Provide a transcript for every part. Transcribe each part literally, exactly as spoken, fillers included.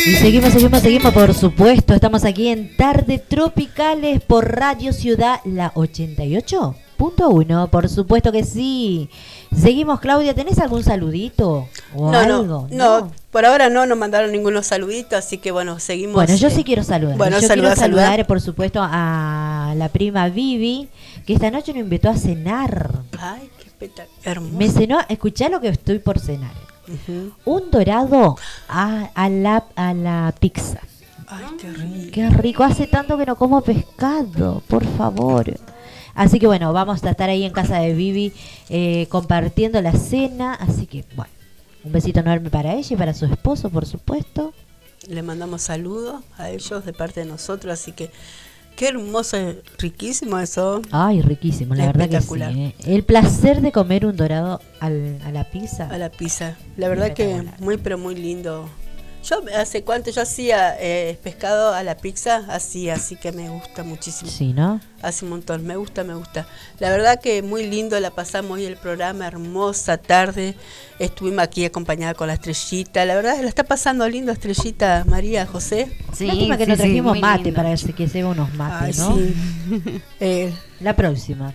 Y seguimos, seguimos, seguimos, por supuesto. Estamos aquí en Tarde Tropicales por Radio Ciudad, la ochenta y ocho punto uno. Por supuesto que sí. Seguimos, Claudia. ¿Tenés algún saludito o no, algo? No, no, no, por ahora no nos mandaron ningunos saluditos, así que bueno, seguimos. Bueno, yo eh, sí quiero saludar. Bueno, yo saluda, quiero saludar, saluda. por supuesto, a la prima Vivi, que esta noche nos invitó a cenar. Ay, qué espectacular. Hermoso. Me cenó, escuchá lo que estoy por cenar. Uh-huh. Un dorado a, a, la, a la pizza. Ay, qué rico. Qué rico, hace tanto que no como pescado, por favor. Así que bueno, vamos a estar ahí en casa de Vivi eh, compartiendo la cena. Así que bueno, un besito enorme para ella y para su esposo, por supuesto. Le mandamos saludos a ellos de parte de nosotros, así que qué hermoso, riquísimo eso. Ay, riquísimo, la verdad que sí. ¿eh? El placer de comer un dorado al, a la pizza. A la pizza. La verdad que muy, pero muy lindo. Yo hace cuánto yo hacía eh, pescado a la pizza, hacía, así que me gusta muchísimo. Sí, ¿no? Hace un montón, me gusta, me gusta. La verdad que muy lindo, la pasamos hoy el programa, hermosa tarde. Estuvimos aquí acompañada con la Estrellita. La verdad, la está pasando lindo, Estrellita, María, José. Sí, lástima que sí, no trajimos sí, mate lindo. para que se lleve unos mates, Ay, ¿no? Sí. eh, la próxima.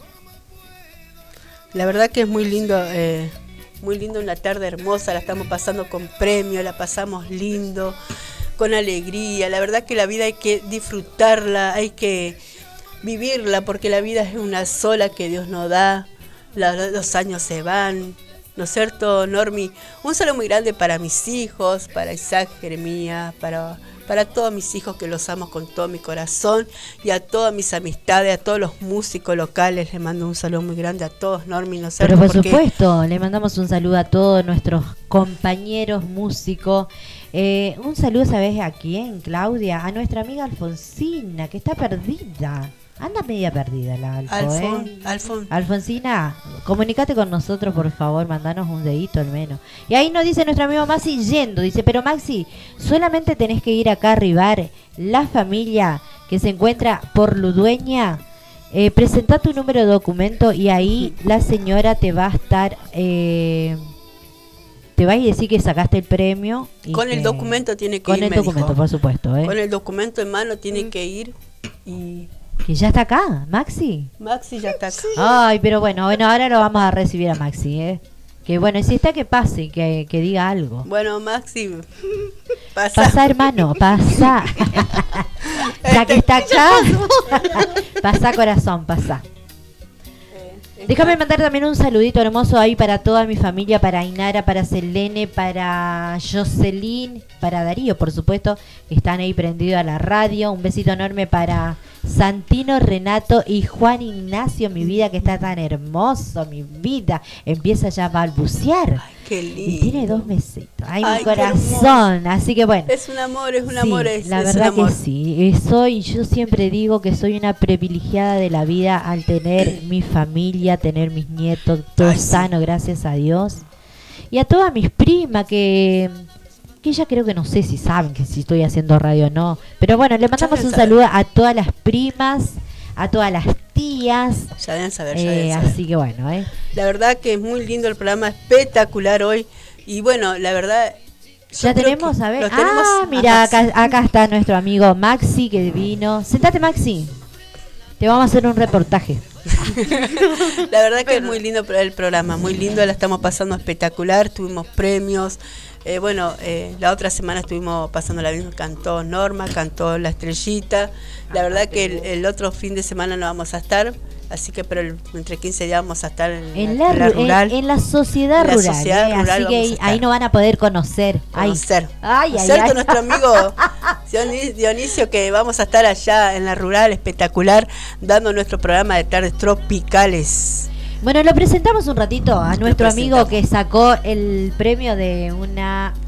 La verdad que es muy lindo, eh, muy lindo, una tarde hermosa, la estamos pasando con premio, la pasamos lindo, con alegría. La verdad que la vida hay que disfrutarla, hay que vivirla, porque la vida es una sola que Dios nos da, la, los años se van, ¿no es cierto, Normi? Un saludo muy grande para mis hijos, para Isaac, Jeremías, para... para todos mis hijos que los amo con todo mi corazón y a todas mis amistades, a todos los músicos locales, les mando un saludo muy grande a todos, Normi, ¿no sé? Pero por Porque... supuesto, le mandamos un saludo a todos nuestros compañeros músicos. Eh, un saludo, ¿sabes a quién, Claudia? A nuestra amiga Alfonsina, que está perdida. Anda media perdida la Alfo, Alfon, ¿eh? Alfon. Alfonsina, comunícate con nosotros, por favor, mandanos un dedito al menos. Y ahí nos dice nuestro amigo Maxi yendo, dice, pero Maxi, solamente tenés que ir acá a arribar la familia que se encuentra por Ludueña, eh, presenta tu número de documento y ahí la señora te va a estar... Eh, te va a decir que sacaste el premio. Y con que, el documento tiene que con ir, el me documento, dijo. por supuesto. ¿eh? Con el documento en mano tiene que ir y... Que ya está acá, Maxi. Maxi ya está acá. Ay, pero bueno, bueno, ahora lo vamos a recibir a Maxi, ¿eh? Que bueno, si está que pase, que, que diga algo. Bueno, Maxi, pasa. Pasa, hermano, pasa. Ya que está acá, pasa, corazón, pasa. Déjame mandar también un saludito hermoso ahí para toda mi familia, para Ainara, para Selene, para Jocelyn, para Darío, por supuesto, que están ahí prendidos a la radio. Un besito enorme para Santino, Renato y Juan Ignacio, mi vida, que está tan hermoso, mi vida. Empieza ya a balbucear. Ay, qué lindo. Y tiene dos mesitos. Ay, Ay, mi corazón. Así que bueno. Es un amor, es un sí, amor. Es, la es verdad un amor. que sí. Soy, yo siempre digo que soy una privilegiada de la vida al tener mi familia, tener mis nietos, todo Ay, sano, sí. gracias a Dios. Y a todas mis primas que... que ya creo que no sé si saben que si estoy haciendo radio o no. Pero bueno, le mandamos un saludo a todas las primas, a todas las tías. Ya deben saber, ya eh, deben saber. Así que bueno, ¿eh? La verdad que es muy lindo el programa, espectacular hoy. Y bueno, la verdad... Ya tenemos, a ver. Ah, tenemos ah, mira, acá, acá está nuestro amigo Maxi que vino. Sentate, Maxi. Te vamos a hacer un reportaje. La verdad que es muy lindo el programa, muy lindo, la estamos pasando espectacular, tuvimos premios. Eh, bueno, eh, la otra semana estuvimos pasando la misma, cantó Norma, cantó La Estrellita. La verdad que el, el otro fin de semana no vamos a estar, así que pero el, entre quince días vamos a estar en, en, la, la, en la rural. En, en la sociedad en la rural, sociedad eh, rural así que ahí no van a poder conocer. Conocer. Ay, ay, ¿Cierto? ay. Nuestro amigo Dionisio, que vamos a estar allá en la rural, espectacular, dando nuestro programa de tardes tropicales. Bueno, lo presentamos un ratito a nuestro amigo que sacó el premio de una